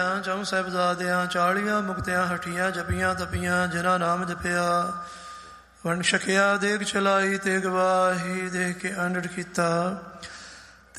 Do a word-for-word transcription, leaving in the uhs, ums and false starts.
ਚੌਂ ਸਾਹਿਬਜ਼ਾਦਿਆਂ ਚਾਲੀਆਂ ਮੁਕਤਿਆਂ ਹਠੀਆਂ ਜਪੀਆਂ ਤਪੀਆਂ ਜਿਨ੍ਹਾਂ ਨਾਮ ਜਪਿਆ। ਵੰਡ ਛਕਿਆ ਦੇਗ ਚਲਾਈ ਤੇ ਗਵਾਹੀ ਦੇਖ ਕੇ ਅੰਡੜ ਕੀਤਾ।